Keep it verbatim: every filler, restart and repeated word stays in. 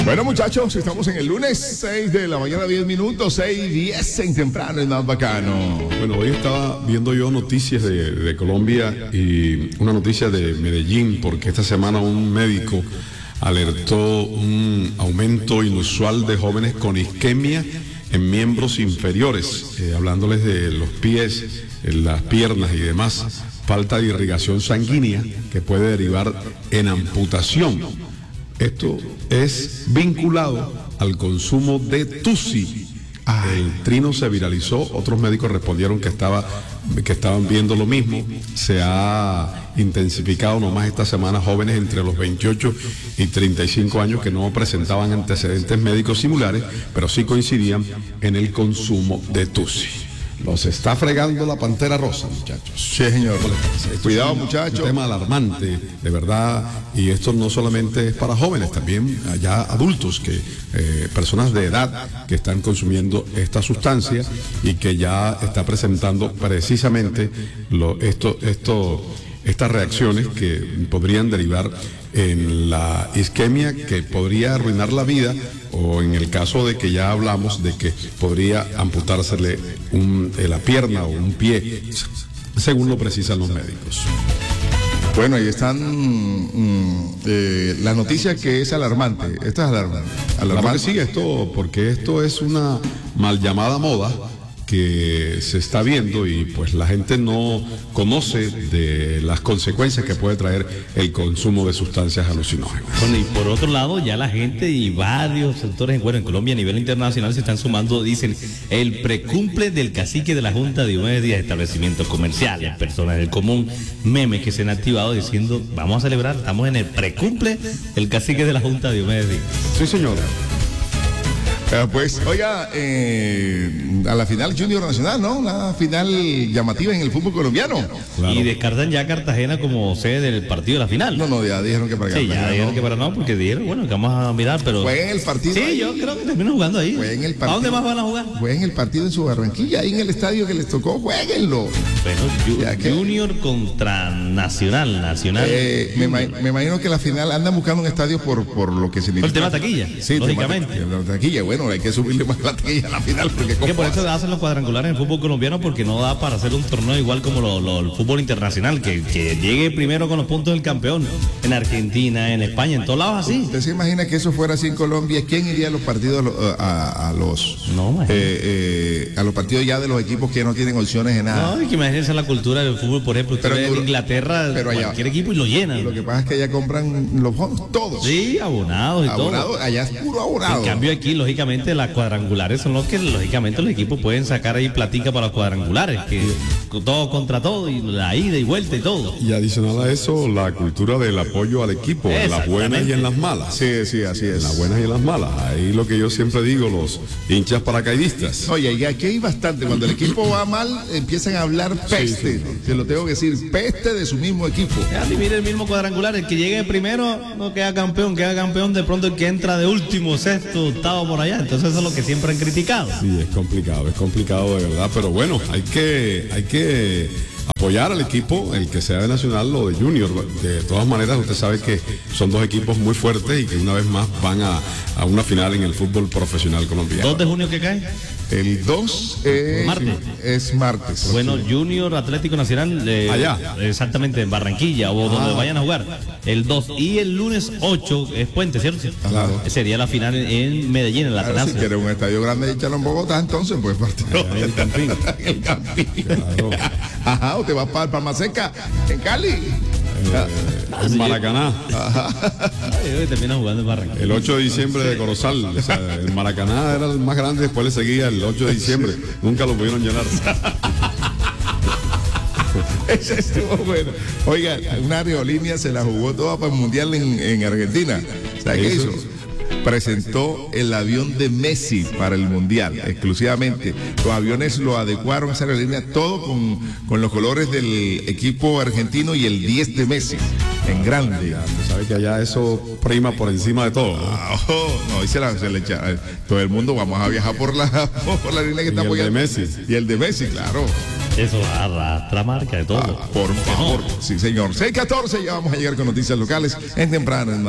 Bueno, muchachos, estamos en el lunes, seis de la mañana, diez minutos, seis diez en temprano, es más bacano. Bueno, hoy estaba viendo yo noticias de, de Colombia y una noticia de Medellín, porque esta semana un médico alertó un aumento inusual de jóvenes con isquemia en miembros inferiores, eh, hablándoles de los pies, las piernas y demás, falta de irrigación sanguínea que puede derivar en amputación. Esto es vinculado al consumo de Tusi. El trino se viralizó, otros médicos respondieron que, estaba, que estaban viendo lo mismo. Se ha intensificado nomás esta semana jóvenes entre los veintiocho y treinta y cinco años que no presentaban antecedentes médicos similares, pero sí coincidían en el consumo de Tusi. Los está fregando la pantera rosa, muchachos. Sí, señor. Cuidado, muchachos. Un tema alarmante, de verdad. Y esto no solamente es para jóvenes, también ya adultos, que eh, personas de edad que están consumiendo esta sustancia y que ya está presentando precisamente lo, esto, esto, estas reacciones que podrían derivar en la isquemia, que podría arruinar la vida, o en el caso de que ya hablamos de que podría amputársele un, la pierna o un pie, según lo precisan los médicos. Bueno, ahí están mm, eh, la noticia que es alarmante. Esto es alarmante. Alarmante sí, esto, porque esto es una mal llamada moda que se está viendo y pues la gente no conoce de las consecuencias que puede traer el consumo de sustancias alucinógenas. Bueno, y por otro lado, ya la gente y varios sectores, bueno, en Colombia a nivel internacional se están sumando, dicen, el precumple del cacique de la Junta de Diomedes Díaz, establecimientos comerciales, personas del común, memes que se han activado diciendo, vamos a celebrar, estamos en el precumple del cacique de la Junta de Diomedes Díaz. Sí, señor. Eh, pues, oiga, eh, a la final Junior Nacional, ¿no? Una final llamativa en el fútbol colombiano. Claro. Y descartan ya a Cartagena como sede del partido de la final. No, no, ya dijeron que para Sí, Cartagena, ya dijeron no. que para no, porque dijeron, bueno, que vamos a mirar, pero... Jueguen el partido. Sí, ahí. yo creo que terminan jugando ahí. Jueguen el partido. ¿A dónde más van a jugar? Jueguen el partido en su Barranquilla, ahí en el estadio que les tocó, jueguenlo. Bueno, ju que... Junior contra Nacional, Nacional. Eh, me, me imagino que la final andan buscando un estadio por, por lo que significa. El tema taquilla, sí, lógicamente. El tema taquilla, bueno, hay que subirle más la taquilla a la final. Porque que por eso hacen los cuadrangulares en el fútbol colombiano, porque no da para hacer un torneo igual como lo, lo, el fútbol internacional, que, que llegue primero con los puntos del campeón, en Argentina, en España, en todos lados así. ¿Usted se imagina que eso fuera así en Colombia? ¿Quién iría a los partidos, a, a los no, eh, eh, a los partidos ya de los equipos que no tienen opciones de nada? No, y que imagínense la cultura del fútbol, por ejemplo, usted pero ve en Inglaterra, pero allá, cualquier equipo y lo llenan. Lo que pasa es que allá compran los fondos todos. Sí, abonados y abonados, todo. Allá es puro abonado. En cambio aquí, lógicamente, las cuadrangulares son los que, lógicamente, los equipos pueden sacar ahí platica para los cuadrangulares, que todo contra todo, y la ida y vuelta y todo. Y adicional a eso, la cultura del apoyo al equipo, en las buenas y en las malas. Sí, sí, así es. En las buenas y en las malas. Ahí lo que yo siempre digo, los hinchas paracaidistas. Oye, y aquí hay bastante. Cuando el equipo va mal, empiezan a hablar peste. Sí, sí. Se lo tengo que decir, peste de su mismo equipo. Ya, mire el mismo cuadrangular, el que llegue primero no queda campeón, queda campeón de pronto el que entra de último, sexto, octavo por allá. Entonces eso es lo que siempre han criticado. Sí, es complicado, es complicado de verdad, pero bueno, hay que, hay que apoyar al equipo, el que sea de Nacional o de Junior. De todas maneras, usted sabe que son dos equipos muy fuertes y que una vez más van a, a una final en el fútbol profesional colombiano. ¿dos de junio que cae? El dos es martes. Es martes. Bueno, Junior Atlético Nacional, eh, allá. Exactamente, en Barranquilla o donde ah. vayan a jugar. El dos y el lunes ocho es Puente, ¿cierto? Claro. Sería la final en Medellín, en la claro, Plaza. Si quieres un estadio grande, échalo en Bogotá, entonces, pues partido. En el Campín. El Campín. Claro. Ajá, o te vas para Palma Seca, en Cali. Eh, en Maracaná. Ay, termina jugando en Barranquilla. El ocho de diciembre de Corozal. O sea, el Maracaná era el más grande, después le seguía el ocho de diciembre. Nunca lo pudieron llenar. Ese estuvo bueno. Oiga, una aerolínea se la jugó toda para el mundial en, en Argentina. ¿Sabe qué hizo? Presentó el avión de Messi para el mundial, exclusivamente. Los aviones lo adecuaron a esa aerolínea, todo con, con los colores del equipo argentino y el diez de Messi, en grande. Ya, tú sabes que allá eso prima por encima de todo, ¿no? Ah, oh, no, y se la, se le echa, todo el mundo vamos a viajar por la, por la línea que está apoyando. Y el de Messi. Y el de Messi, claro. Eso arrastra marca de todo. Ah, por favor, sí señor. seis catorce, ya vamos a llegar con noticias locales en temprano en